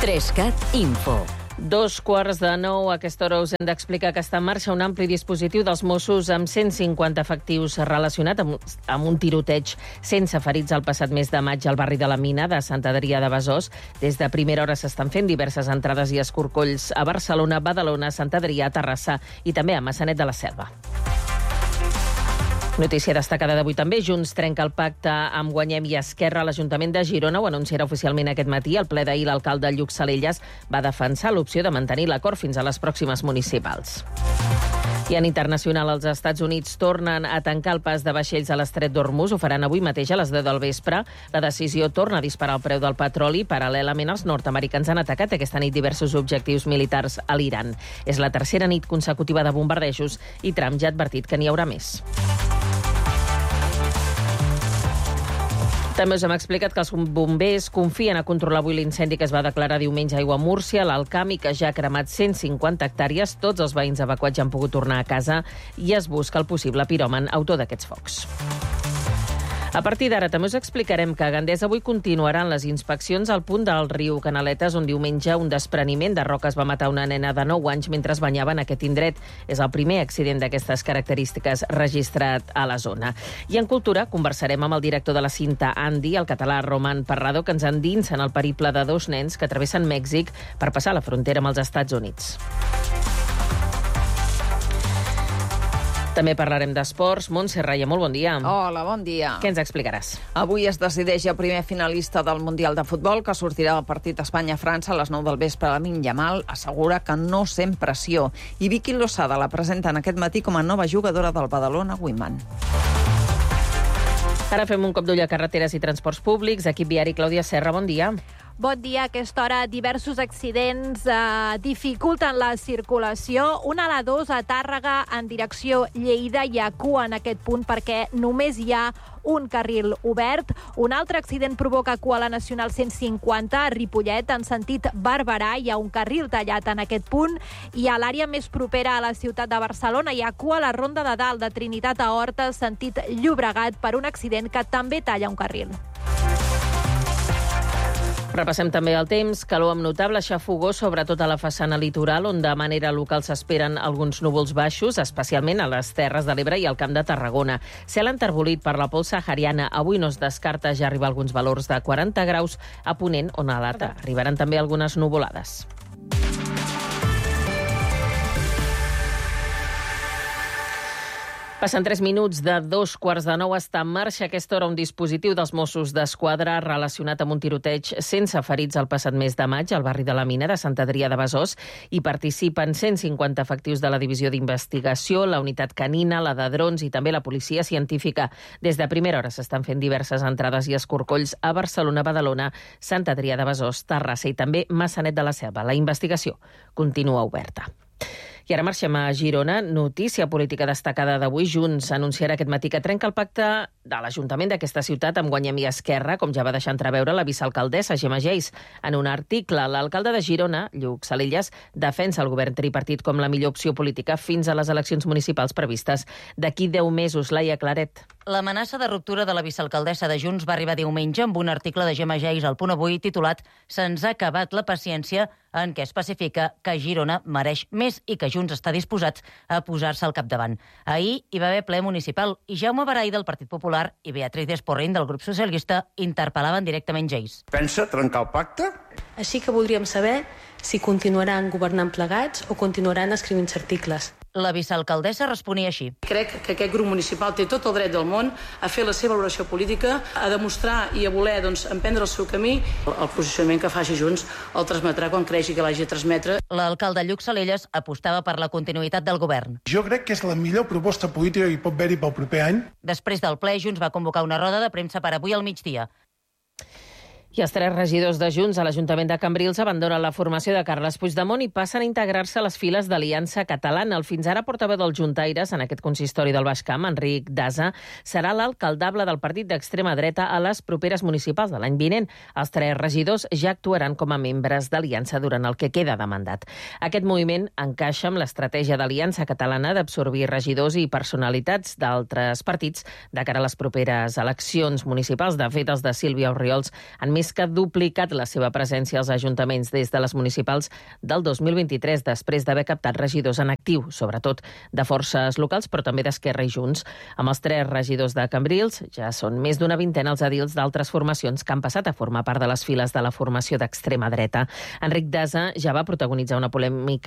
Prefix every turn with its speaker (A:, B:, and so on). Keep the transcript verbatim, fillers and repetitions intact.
A: Trescat Info.
B: Dos quarts de nou, a aquesta hora us hem d'explicar que està en marxa un ampli dispositiu dels Mossos amb cent cinquanta efectius relacionat amb, amb un tiroteig sense ferits el passat mes de maig al barri de la Mina de Sant Adrià de Besòs. Des de primera hora s'estan fent diverses entrades i escorcolls a Barcelona, Badalona, Sant Adrià, Terrassa i també a Maçanet de la Selva. Notícia destacada d'avui també. Junts trenca el pacte amb Guanyem i Esquerra. L'Ajuntament de Girona ho anunciarà oficialment aquest matí. Al ple d'ahir, l'alcalde Lluc Salellas va defensar l'opció de mantenir l'acord fins a les pròximes municipals. I en internacional, els Estats Units tornen a tancar el pas de vaixells a l'estret d'Hormuz. Ho faran avui mateix a les deu del vespre. La decisió torna a disparar el preu del petroli. Paral·lelament, els nord-americans han atacat aquesta nit diversos objectius militars a l'Iran. És la tercera nit consecutiva de bombardejos i Trump ja ha advertit que n'hi haurà més. També us hem explicat que els bombers confien a controlar avui l'incendi que es va declarar diumenge a Aigua Múrcia, l'Alcam, i que ja ha cremat cent cinquanta hectàrees. Tots els veïns evacuats ja han pogut tornar a casa i es busca el possible piròman autor d'aquests focs. A partir d'ara també us explicarem que a Gandesa avui continuaran les inspeccions al punt del riu Canaletes, on diumenge un despreniment de roques va matar una nena de nou anys mentre es banyava en aquest indret. És el primer accident d'aquestes característiques registrat a la zona. I en cultura conversarem amb el director de la cinta Andy, el català Roman Parrado, que ens endinsa en el periple de dos nens que travessen Mèxic per passar la frontera amb els Estats Units. També parlarem d'esports. Montse Raya, molt bon dia.
C: Hola, bon dia.
B: Què ens explicaràs?
C: Avui es decideix el primer finalista del Mundial de Futbol, que sortirà del partit Espanya-França a les nou del vespre. Lamine Yamal assegura que no sent pressió. I Vicky Losada la presenten aquest matí com a nova jugadora del Badalona Women.
B: Ara fem un cop d'ull a carreteres i transports públics. Equip viari, Clàudia Serra, bon dia.
D: Bon dia. A aquesta hora diversos accidents eh, dificulten la circulació. Una a la dos a Tàrrega en direcció Lleida. Hi ha cua en aquest punt perquè només hi ha un carril obert. Un altre accident provoca cua a la Nacional cent cinquanta a Ripollet en sentit Barberà. Hi ha un carril tallat en aquest punt. I a l'àrea més propera a la ciutat de Barcelona hi ha cua a la Ronda de Dalt de Trinitat a Horta sentit Llobregat per un accident que també talla un carril.
B: Repassem també el temps. Calor amb notable xafogor, sobretot a la façana litoral, on de manera local s'esperen alguns núvols baixos, especialment a les Terres de l'Ebre i al Camp de Tarragona. Cel enterbolit per la pols sahariana. Avui no es descarta ja arribar a alguns valors de quaranta graus a Ponent, on a l'alta arribaran també algunes nuvolades. Passen tres minuts de dos quarts de nou. Està en marxa a aquesta hora un dispositiu dels Mossos d'Esquadra relacionat amb un tiroteig sense ferits el passat mes de maig al barri de la Mina de Sant Adrià de Besòs. Hi participen cent cinquanta efectius de la Divisió d'Investigació, la Unitat Canina, la de Drons i també la Policia Científica. Des de primera hora s'estan fent diverses entrades i escorcolls a Barcelona, Badalona, Sant Adrià de Besòs, Terrassa i també Maçanet de la Selva. La investigació continua oberta. I ara marxem a Girona. Notícia política destacada d'avui. Junts anunciarà aquest matí que trenca el pacte de l'Ajuntament d'aquesta ciutat amb Guanyem i Esquerra, com ja va deixar entreveure la vicealcaldessa Gemma Geis. En un article, l'alcalde de Girona, Lluc Salellas, defensa el govern tripartit com la millor opció política fins a les eleccions municipals previstes d'aquí deu mesos. Laia Claret.
E: L'amenaça de ruptura de la vicealcaldessa de Junts va arribar diumenge amb un article de Gemma Geis al Punt Avui titulat «Se'ns ha acabat la paciència», en què especifica que Girona mereix més i que Junts està disposat a posar-se al capdavant. Ahir hi va haver ple municipal i Jaume Barai del Partit Popular i Beatriz Desporrin del grup socialista interpel·laven directament Geis.
F: Pensa trencar el pacte?
G: Així que voldríem saber si continuaran governant plegats o continuaran escrivint articles.
E: La vicealcaldessa responia així.
H: Crec que aquest grup municipal té tot el dret del món a fer la seva valoració política, a demostrar i a voler doncs, emprendre el seu camí. El posicionament que faci Junts el transmetrà quan creixi que l'hagi de transmetre.
E: L'alcalde Lluc Salellas apostava per la continuïtat del govern.
I: Jo crec que és la millor proposta política que hi pot haver-hi pel proper any.
E: Després del ple, Junts va convocar una roda de premsa per avui al migdia.
B: I els tres regidors de Junts a l'Ajuntament de Cambrils abandonen la formació de Carles Puigdemont i passen a integrar-se a les files d'Aliança Catalana. El fins ara portaveu dels juntaires en aquest consistori del Baix Camp, Enric Daza, serà l'alcaldable del partit d'extrema dreta a les properes municipals de l'any vinent. Els tres regidors ja actuaran com a membres d'Aliança durant el que queda de mandat. Aquest moviment encaixa amb l'estratègia d'Aliança Catalana d'absorbir regidors i personalitats d'altres partits de cara a les properes eleccions municipals. De fet, els de Sílvia Orriols han més més que duplicat la seva presència als ajuntaments des de les municipals del dos mil vint-i-tres, després d'haver captat regidors en actiu, sobretot de forces locals, però també d'Esquerra i Junts. Amb els tres regidors de Cambrils, ja són més d'una vintena els edils d'altres formacions que han passat a formar part de les files de la formació d'extrema dreta. Enric Dasa ja va protagonitzar una polèmica